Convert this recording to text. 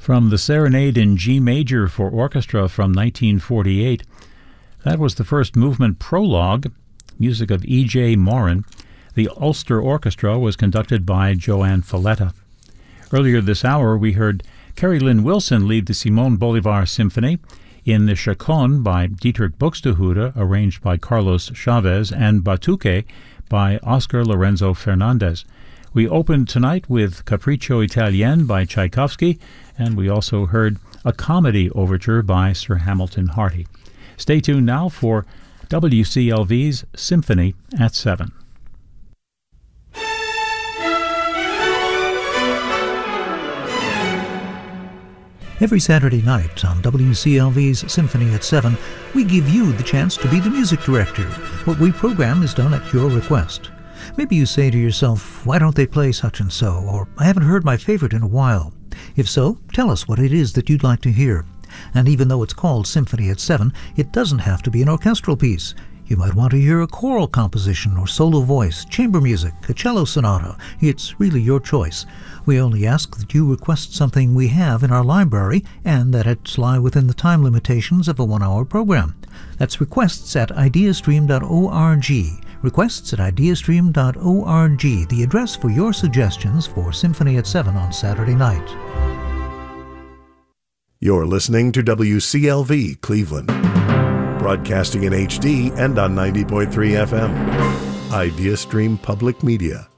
From the Serenade in G Major for Orchestra from 1948, that was the first movement prologue, music of E.J. Morin. The Ulster Orchestra was conducted by Joanne Falletta. Earlier this hour, we heard Carrie Lynn Wilson lead the Simón Bolívar Symphony in the Chaconne by Dietrich Buxtehude, arranged by Carlos Chavez, and Batuque by Oscar Lorenzo Fernandez. We opened tonight with Capriccio Italien by Tchaikovsky, and we also heard a comedy overture by Sir Hamilton Harty. Stay tuned now for WCLV's Symphony at 7. Every Saturday night on WCLV's Symphony at 7, we give you the chance to be the music director. What we program is done at your request. Maybe you say to yourself, why don't they play such and so? Or, I haven't heard my favorite in a while. If so, tell us what it is that you'd like to hear. And even though it's called Symphony at 7, it doesn't have to be an orchestral piece. You might want to hear a choral composition or solo voice, chamber music, a cello sonata. It's really your choice. We only ask that you request something we have in our library and that it lie within the time limitations of a 1-hour program. That's requests at ideastream.org. Requests at ideastream.org, the address for your suggestions for Symphony at 7 on Saturday night. You're listening to WCLV Cleveland, broadcasting in HD and on 90.3 FM. IdeaStream Public Media.